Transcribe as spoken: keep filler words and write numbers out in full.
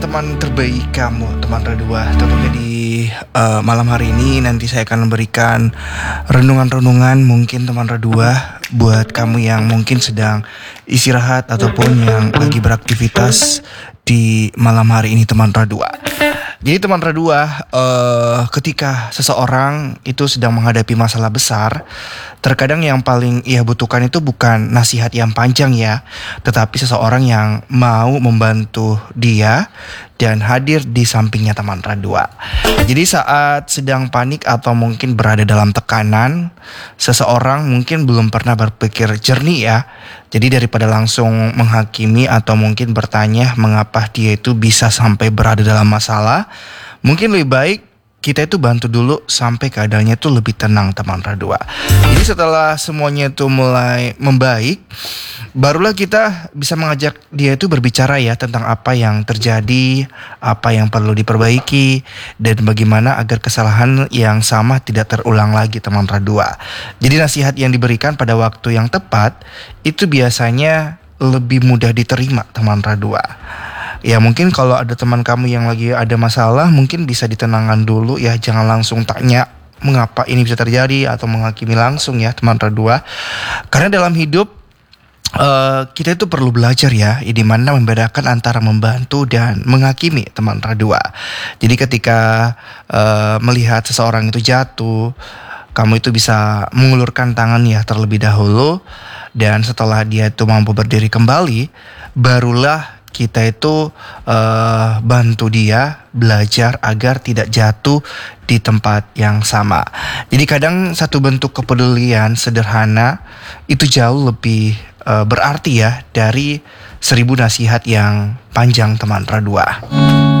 Teman terbaik kamu, teman Radua. Tentunya di uh, malam hari ini nanti saya akan memberikan renungan-renungan mungkin teman Radua buat kamu yang mungkin sedang istirahat ataupun yang lagi beraktivitas di malam hari ini teman Radua. Jadi teman Radua, uh, ketika seseorang itu sedang menghadapi masalah besar, terkadang yang paling ia butuhkan itu bukan nasihat yang panjang ya, tetapi seseorang yang mau membantu dia dan hadir di sampingnya teman Radua. Jadi saat sedang panik atau mungkin berada dalam tekanan, seseorang mungkin belum pernah berpikir jernih ya. Jadi daripada langsung menghakimi atau mungkin bertanya mengapa dia itu bisa sampai berada dalam masalah, mungkin lebih baik kita itu bantu dulu sampai keadaannya itu lebih tenang teman Radua. Jadi setelah semuanya itu mulai membaik, barulah kita bisa mengajak dia itu berbicara ya tentang apa yang terjadi, apa yang perlu diperbaiki, dan bagaimana agar kesalahan yang sama tidak terulang lagi teman Radua. Jadi nasihat yang diberikan pada waktu yang tepat itu biasanya lebih mudah diterima teman Radua. Ya mungkin kalau ada teman kamu yang lagi ada masalah, mungkin bisa ditenangkan dulu ya, jangan langsung tanya mengapa ini bisa terjadi atau menghakimi langsung ya teman Radua. Karena dalam hidup uh, kita itu perlu belajar ya, di mana membedakan antara membantu dan menghakimi teman Radua. Jadi ketika uh, melihat seseorang itu jatuh, kamu itu bisa mengulurkan tangan ya terlebih dahulu, dan setelah dia itu mampu berdiri kembali, barulah kita itu uh, bantu dia belajar agar tidak jatuh di tempat yang sama. Jadi kadang satu bentuk kepedulian sederhana itu jauh lebih uh, berarti ya dari seribu nasihat yang panjang teman Radua.